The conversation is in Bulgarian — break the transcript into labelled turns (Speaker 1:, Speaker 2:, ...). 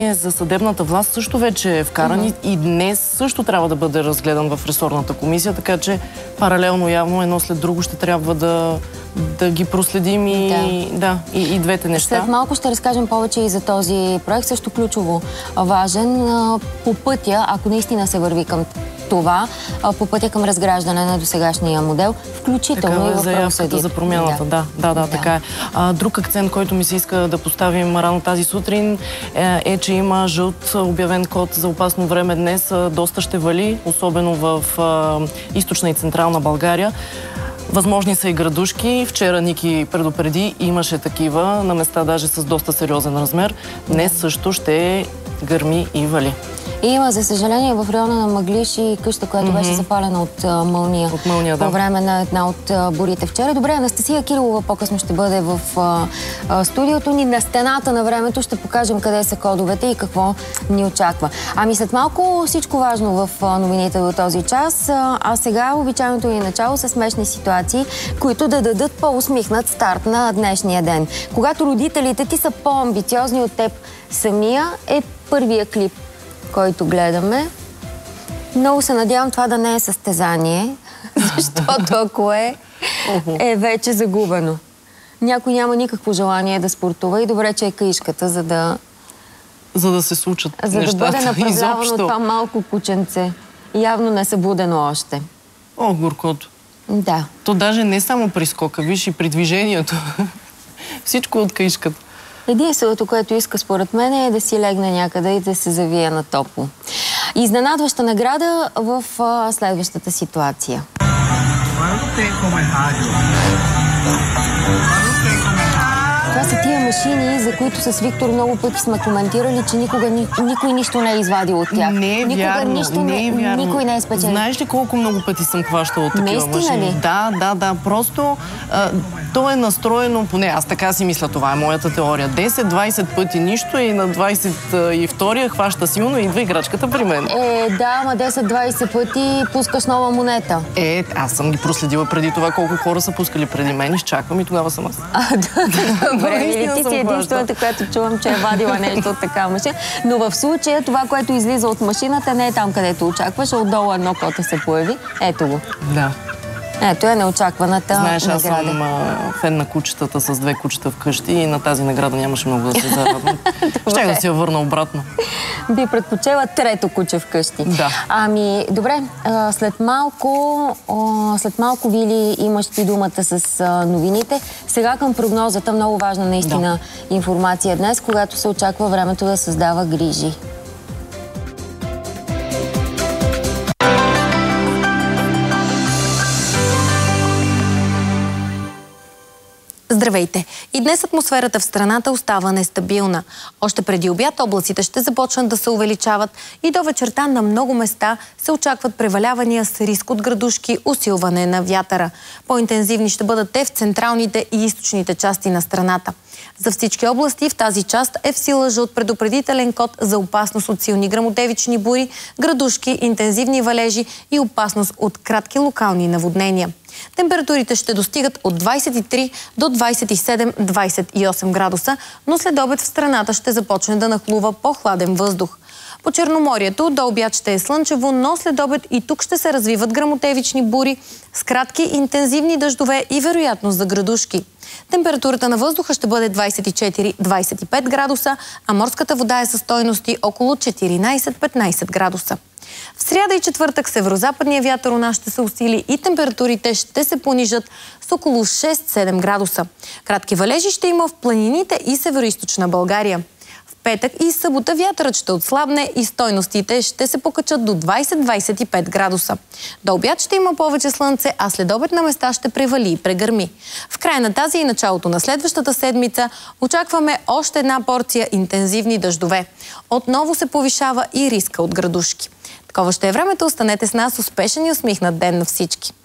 Speaker 1: за съдебната власт също вече е вкаран и днес също трябва да бъде разгледан в ресорната комисия, така че паралелно явно едно след друго ще трябва да ги проследим и двете неща.
Speaker 2: След малко ще разкажем повече и за този проект, също ключово важен по пътя, ако наистина се върви към това, по пътя към разграждане на досегашния модел, включително и в
Speaker 1: заявката за промяната. Да, така е. Друг акцент, който ми се иска да поставим рано тази сутрин е, че има жълт обявен код за опасно време днес. Доста ще вали, особено в източна и централна България. Възможни са и градушки. Вчера Ники предупреди, имаше такива, на места даже с доста сериозен размер. Днес също ще гърми и вали.
Speaker 2: И има, за съжаление, в района на Мъглиж и къща, която беше запалена от мълния. По време на една от бурите вчера. Добре, Анастасия Кирилова по-късно ще бъде в студиото ни. На стената на времето ще покажем къде са кодовете и какво ни очаква. Ами след малко всичко важно в новините до този час. А сега обичайното ни начало са смешни ситуации, които да дадат по-усмихнат старт на днешния ден. Когато родителите ти са по-амбициозни от теб самия, е първия клип, който гледаме. Много се надявам това да не е състезание, защото ако е вече загубено. Някой няма никакво желание да спортува и добре, че е каишката, за да
Speaker 1: се случат
Speaker 2: нещата.
Speaker 1: За
Speaker 2: да бъде направлявано това малко кученце. Явно не събудено още.
Speaker 1: О, горкото.
Speaker 2: Да.
Speaker 1: То даже не само при скока, виж и при движението. Всичко от каишката.
Speaker 2: Единственото, което иска според мен е да си легне някъде и да се завие на топло. Изненадваща награда в следващата ситуация. Това са тия машини, за които с Виктор много пъти сме коментирали, че никой нищо не е извадил от тях.
Speaker 1: Не е вярно, не е вярно.
Speaker 2: Никой не е спечелен.
Speaker 1: Знаеш ли колко много пъти съм хващала от такива машини?
Speaker 2: Наистина ли?
Speaker 1: Да. Просто то е настроено, поне аз така си мисля, това е моята теория. 10-20 пъти нищо и на 22-я хваща силно и идва играчката при мен.
Speaker 2: Да, ама 10-20 пъти пускаш нова монета.
Speaker 1: Аз съм ги проследила преди това колко хора са пускали преди мен, изчаквам и тогава съм аз.
Speaker 2: Добре, ти си единствената, която чувам, че е вадила нещо от така машина. Но в случая това, което излиза от машината, не е там, където очакваш, а отдолу едно коте се появи. Ето го.
Speaker 1: Да.
Speaker 2: Ето е неочакваната награда.
Speaker 1: Знаеш, аз съм фен на кучетата с 2 кучета вкъщи и на тази награда нямаше много да се зарадвам. Щях да си я върна обратно.
Speaker 2: Би предпочела 3-то куче вкъщи.
Speaker 1: Да.
Speaker 2: Ами, добре, след малко, Вили, имаш ти думата с новините. Сега към прогнозата, много важна наистина информация днес, когато се очаква времето да създава грижи.
Speaker 3: Здравейте! И днес атмосферата в страната остава нестабилна. Още преди обяд облаците ще започнат да се увеличават и до вечерта на много места се очакват превалявания с риск от градушки, усилване на вятъра. По-интензивни ще бъдат те в централните и източните части на страната. За всички области в тази част е в сила жълт предупредителен код за опасност от силни гръмотевични бури, градушки, интензивни валежи и опасност от кратки локални наводнения. Температурите ще достигат от 23 до 27-28 градуса, но след обед в страната ще започне да нахлува по-хладен въздух. По Черноморието до обяд ще е слънчево, но след обед и тук ще се развиват гръмотевични бури с кратки интензивни дъждове и вероятност за градушки. Температурата на въздуха ще бъде 24-25 градуса, а морската вода е със стойности около 14-15 градуса. В сряда и четвъртък северозападния вятър у нас ще се усили и температурите ще се понижат с около 6-7 градуса. Кратки валежи ще има в планините и североизточна България. В петък и събота вятърът ще отслабне и стойностите ще се покачат до 20-25 градуса. До обяд ще има повече слънце, а след обед на места ще превали и прегърми. В края на тази и началото на следващата седмица очакваме още една порция интензивни дъждове. Отново се повишава и риска от градушки. Такова ще е времето. Останете с нас. Успешен и усмихнат ден на всички!